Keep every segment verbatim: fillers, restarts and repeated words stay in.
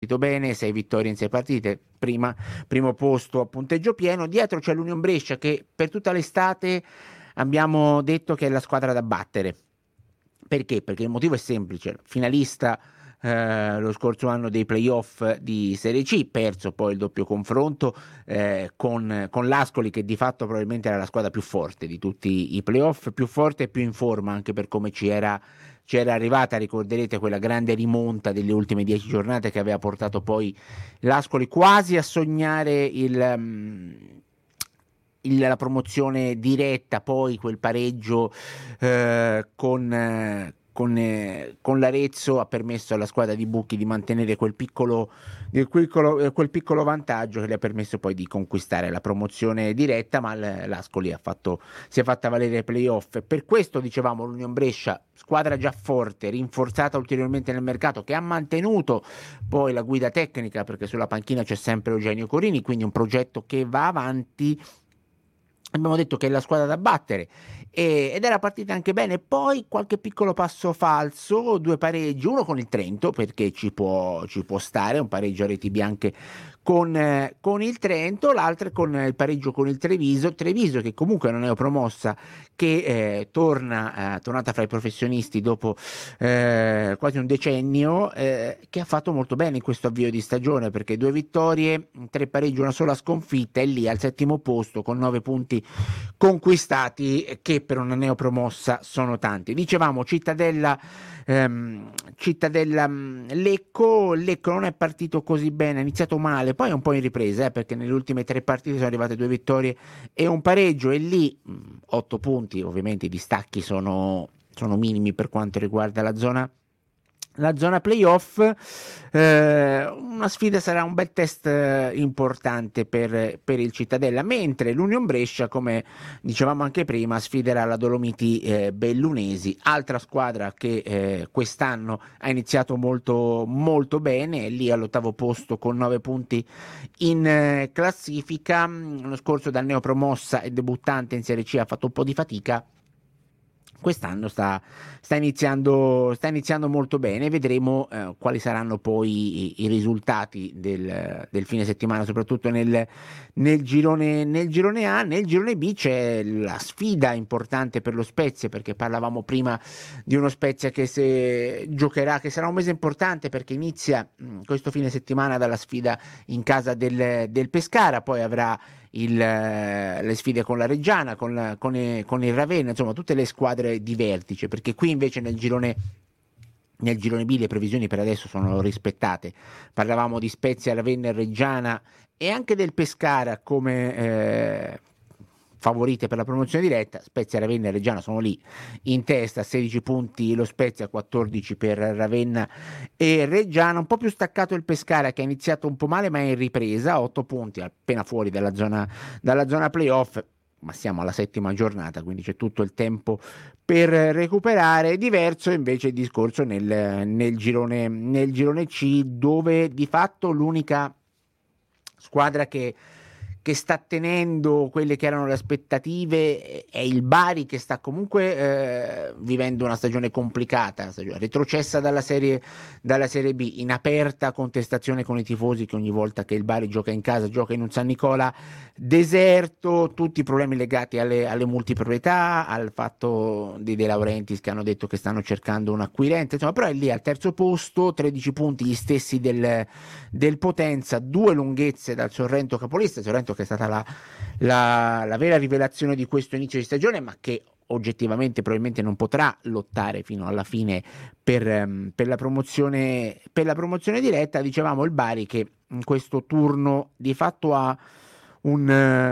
bene, sei vittorie in sei partite, prima, primo posto a punteggio pieno. Dietro c'è l'Union Brescia che per tutta l'estate abbiamo detto che è la squadra da battere. Perché? Perché il motivo è semplice: finalista eh, lo scorso anno dei playoff di Serie C, perso poi il doppio confronto eh, con, con l'Ascoli, che di fatto probabilmente era la squadra più forte di tutti i playoff, più forte e più in forma anche per come ci era, ci era arrivata. Ricorderete quella grande rimonta delle ultime dieci giornate che aveva portato poi l'Ascoli quasi a sognare il... um, il- la promozione diretta, poi quel pareggio eh, con, eh, con, eh, con l'Arezzo ha permesso alla squadra di Bucchi di mantenere quel piccolo, quel piccolo, eh, quel piccolo vantaggio che le ha permesso poi di conquistare la promozione diretta, ma l- l'Ascoli ha fatto, si è fatta valere ai playoff. Per questo dicevamo l'Union Brescia, squadra già forte, rinforzata ulteriormente nel mercato, che ha mantenuto poi la guida tecnica, perché sulla panchina c'è sempre Eugenio Corini, quindi un progetto che va avanti. Abbiamo detto che è la squadra da battere e, ed era partita anche bene. Poi qualche piccolo passo falso, due pareggi, uno con il Trento, perché ci può, ci può stare un pareggio a reti bianche con, eh, con il Trento, l'altro con il pareggio con il Treviso. Treviso che comunque non è promossa, che eh, torna, eh, tornata fra i professionisti dopo eh, quasi un decennio, eh, che ha fatto molto bene in questo avvio di stagione, perché due vittorie, tre pareggi, una sola sconfitta, e lì al settimo posto con nove punti conquistati, che per una neopromossa sono tanti. Dicevamo Cittadella, ehm, Cittadella mh, Lecco. Lecco non è partito così bene, ha iniziato male, poi è un po' in ripresa, eh, perché nelle ultime tre partite sono arrivate due vittorie e un pareggio, e lì mh, otto punti. Ovviamente i distacchi sono, sono minimi per quanto riguarda la zona la zona playoff. Eh, una sfida, sarà un bel test eh, importante per, per il Cittadella, mentre l'Union Brescia, come dicevamo anche prima, sfiderà la Dolomiti eh, Bellunesi, altra squadra che eh, quest'anno ha iniziato molto, molto bene, è lì all'ottavo posto con nove punti in eh, classifica. L'anno scorso da neopromossa e debuttante in Serie C ha fatto un po' di fatica. Quest'anno sta, sta, iniziando, sta iniziando molto bene. Vedremo eh, quali saranno poi i, i risultati del, del fine settimana, soprattutto nel, nel, girone, nel girone A. Nel girone B c'è la sfida importante per lo Spezia, perché parlavamo prima di uno Spezia che se giocherà, che sarà un mese importante, perché inizia mh, questo fine settimana dalla sfida in casa del, del Pescara, poi avrà il, le sfide con la Reggiana, con, la, con, e, con il Ravenna, insomma tutte le squadre di vertice, perché qui invece nel girone, nel girone B le previsioni per adesso sono rispettate. Parlavamo di Spezia, Ravenna e Reggiana, e anche del Pescara come eh, favorite per la promozione diretta. Spezia, Ravenna e Reggiana sono lì in testa, sedici punti lo Spezia, quattordici per Ravenna e Reggiana. Un po' più staccato il Pescara, che ha iniziato un po' male ma è in ripresa, otto punti, appena fuori dalla zona, dalla zona playoff, ma siamo alla settima giornata, quindi c'è tutto il tempo per recuperare. Diverso invece il discorso nel, nel, girone, nel girone C, dove di fatto l'unica squadra che che sta tenendo quelle che erano le aspettative è il Bari, che sta comunque eh, vivendo una stagione complicata, stagione retrocessa dalla serie, dalla serie B, in aperta contestazione con i tifosi, che ogni volta che il Bari gioca in casa gioca in un San Nicola deserto, tutti i problemi legati alle, alle multiproprietà, al fatto di De Laurentiis che hanno detto che stanno cercando un acquirente, insomma, però è lì al terzo posto, tredici punti gli stessi del, del Potenza, due lunghezze dal Sorrento capolista. Sorrento che è stata la, la, la vera rivelazione di questo inizio di stagione, ma che oggettivamente probabilmente non potrà lottare fino alla fine per, um, per, la promozione, per la promozione diretta. Dicevamo il Bari che in questo turno di fatto ha un,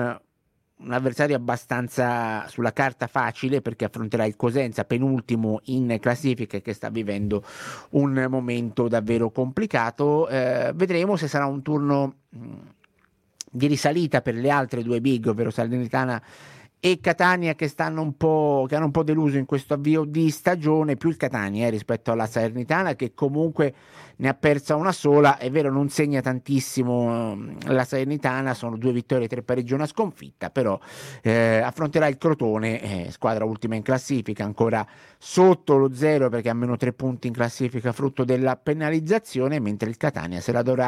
uh, un avversario abbastanza sulla carta facile, perché affronterà il Cosenza, penultimo in classifica, che sta vivendo un momento davvero complicato. Eh, vedremo se sarà un turno mh, di risalita per le altre due big, ovvero Salernitana e Catania che stanno un po', che hanno un po' deluso in questo avvio di stagione, più il Catania eh, rispetto alla Salernitana che comunque ne ha persa una sola, è vero non segna tantissimo eh, la Salernitana, sono due vittorie, tre pareggi, una sconfitta, però eh, affronterà il Crotone, eh, squadra ultima in classifica, ancora sotto lo zero perché ha meno tre punti in classifica frutto della penalizzazione, mentre il Catania se la dovrà